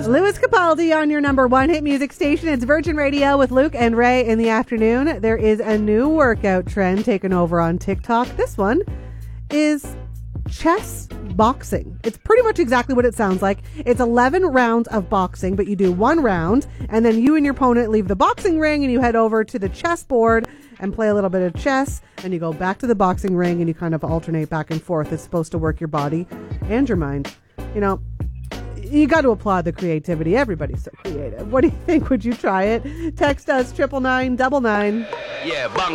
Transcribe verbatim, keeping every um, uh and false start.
Louis Capaldi on your number one hit music station. It's Virgin Radio with Luke and Ray in the afternoon. There is a new workout trend taken over on TikTok. This one is chess boxing. It's pretty much exactly what it sounds like. It's eleven rounds of boxing, but you do one round, and then you and your opponent leave the boxing ring, and you head over to the chess board and play a little bit of chess, and you go back to the boxing ring, and you kind of alternate back and forth. It's supposed to work your body and your mind. You know, you got to applaud the creativity. Everybody's so creative. What do you think? Would you try it? Text us triple nine double nine. Yeah, bang.